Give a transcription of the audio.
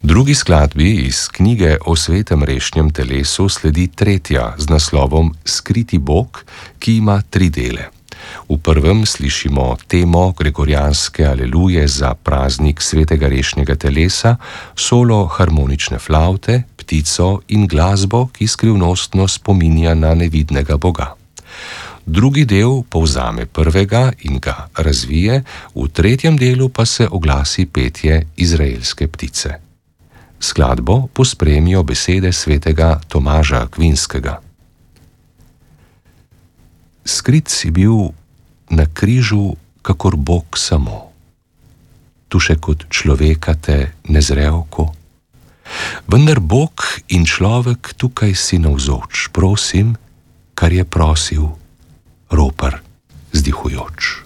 Drugi skladbi iz knjige o svetem rešnjem telesu sledi tretja z naslovom Skriti Bog, ki ima 3 dele. V prvem slišimo temo gregorijanske aleluje za praznik svetega rešnjega telesa, solo harmonične flavte, ptico in glasbo, ki skrivnostno spominja na nevidnega Boga. Drugi del povzame prvega in ga razvije, v tretjem delu pa se oglasi petje izraelske ptice. Skladbo pospremijo besede svetega Tomaža Akvinskega. Skrit si bil na križu, kakor Bog samo. Tu še kot človeka te ne zre oko. Vendar Bog in človek tukaj si navzoč, prosim, kar je prosil ropar zdihujoč.